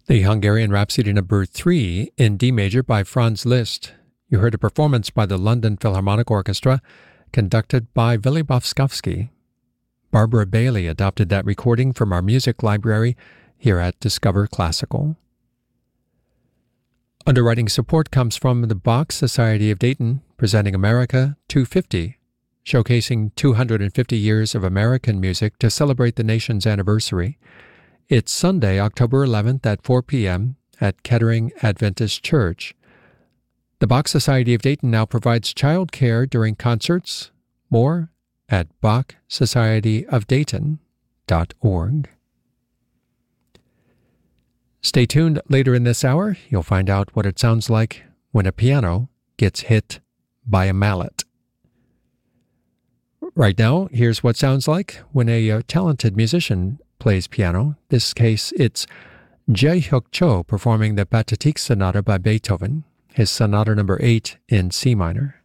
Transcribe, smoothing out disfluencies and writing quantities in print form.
The Hungarian Rhapsody No. 3 in D major by Franz Liszt. You heard a performance by the London Philharmonic Orchestra, conducted by Willy Bofskovsky. Barbara Bailey adopted that recording from our music library here at Discover Classical. Underwriting support comes from the Bach Society of Dayton, presenting America 250, showcasing 250 years of American music to celebrate the nation's anniversary. It's Sunday, October 11th at 4 p.m. at Kettering Adventist Church. The Bach Society of Dayton now provides child care during concerts. More at bachsocietyofdayton.org. Stay tuned later in this hour. You'll find out what it sounds like when a piano gets hit by a mallet. Right now, here's what sounds like when a talented musician plays piano. In this case, it's Jae-hyuk Cho performing the Pathetique Sonata by Beethoven, his Sonata No. 8 in C minor.